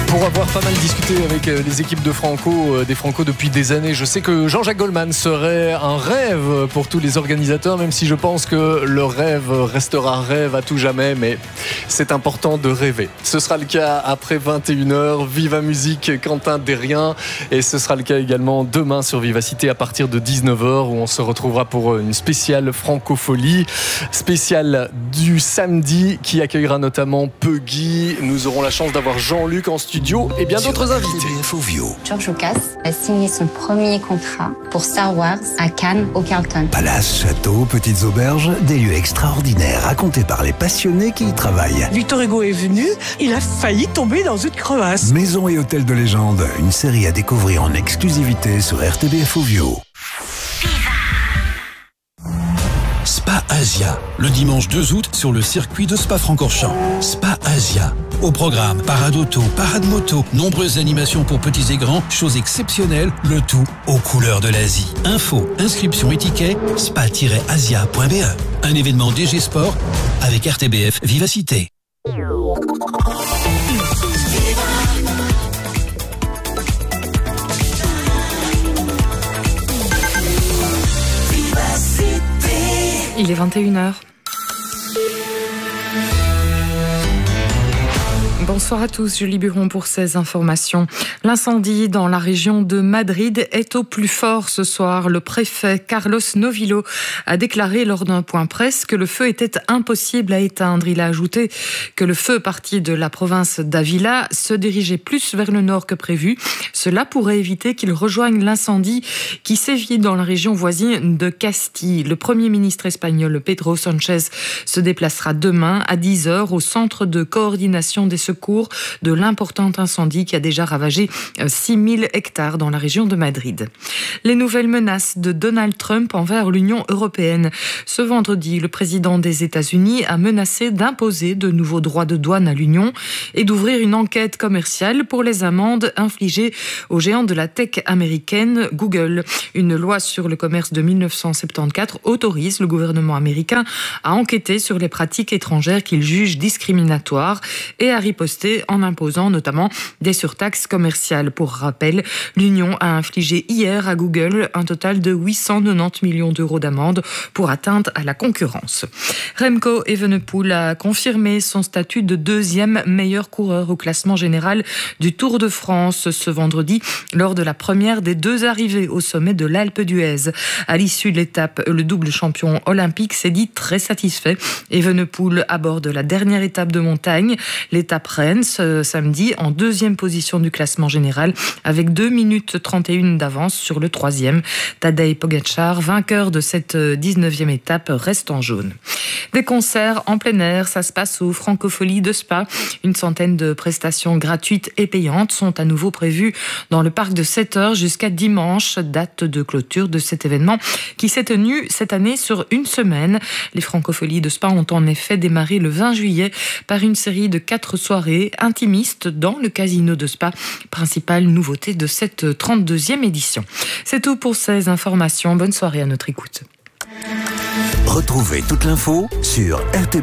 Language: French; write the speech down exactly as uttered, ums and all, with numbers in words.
Pour avoir pas mal discuté avec les équipes de Franco, des Franco depuis des années, je sais que Jean-Jacques Goldman serait un rêve pour tous les organisateurs, même si je pense que le rêve restera rêve à tout jamais, mais c'est important de rêver. Ce sera le cas après vingt et une heures, Viva Musique, Quentin Derrien, et ce sera le cas également demain sur Vivacité à partir de dix-neuf heures, où on se retrouvera pour une spéciale Francofolie, spéciale du samedi qui accueillera notamment Peggy. Nous aurons la chance d'avoir Jean-Luc en studio et bien d'autres invités. George Lucas a signé son premier contrat pour Star Wars à Cannes, au Carlton. Palaces, châteaux, petites auberges, des lieux extraordinaires racontés par les passionnés qui y travaillent. Victor Hugo est venu, il a failli tomber dans une crevasse. Maison et hôtel de légende, une série à découvrir en exclusivité sur R T B F Ovio. Spa Asia, le dimanche deux août sur le circuit de Spa-Francorchamps. Spa Asia. Au programme, parade auto, parade moto, nombreuses animations pour petits et grands, choses exceptionnelles, le tout aux couleurs de l'Asie. Info, inscription et ticket, spa tiret asia point b e. Un événement D G Sport avec R T B F Vivacité. Il est vingt et une heures. Bonsoir à tous, Julie Buron pour ces informations. L'incendie dans la région de Madrid est au plus fort ce soir. Le préfet Carlos Novillo a déclaré lors d'un point presse que le feu était impossible à éteindre. Il a ajouté que le feu parti de la province d'Ávila se dirigeait plus vers le nord que prévu. Cela pourrait éviter qu'il rejoigne l'incendie qui sévit dans la région voisine de Castille. Le Premier ministre espagnol Pedro Sánchez se déplacera demain à dix heures au centre de coordination des secours de l'important incendie qui a déjà ravagé six mille hectares dans la région de Madrid. Les nouvelles menaces de Donald Trump envers l'Union européenne. Ce vendredi, le président des États-Unis a menacé d'imposer de nouveaux droits de douane à l'Union et d'ouvrir une enquête commerciale pour les amendes infligées aux géants de la tech américaine Google. Une loi sur le commerce de mille neuf cent soixante-quatorze autorise le gouvernement américain à enquêter sur les pratiques étrangères qu'il juge discriminatoires et à riposter en imposant notamment des surtaxes commerciales. Pour rappel, l'Union a infligé hier à Google un total de huit cent quatre-vingt-dix millions d'euros d'amende pour atteinte à la concurrence. Remco Evenepoel a confirmé son statut de deuxième meilleur coureur au classement général du Tour de France ce vendredi lors de la première des deux arrivées au sommet de l'Alpe d'Huez. À l'issue de l'étape, le double champion olympique s'est dit très satisfait. Evenepoel aborde la dernière étape de montagne, l'étape Rennes, ce samedi, en deuxième position du classement général, avec deux minutes trente et une d'avance sur le troisième. Tadej Pogačar, vainqueur de cette dix-neuvième étape, reste en jaune. Des concerts en plein air, ça se passe aux Francofolie de Spa. Une centaine de prestations gratuites et payantes sont à nouveau prévues dans le parc de sept heures jusqu'à dimanche, date de clôture de cet événement qui s'est tenu cette année sur une semaine. Les Francofolies de Spa ont en effet démarré le vingt juillet par une série de quatre soirées intimistes dans le casino de Spa, principale nouveauté de cette trente-deuxième édition. C'est tout pour ces informations. Bonne soirée à notre écoute. Retrouvez toute l'info sur R T B.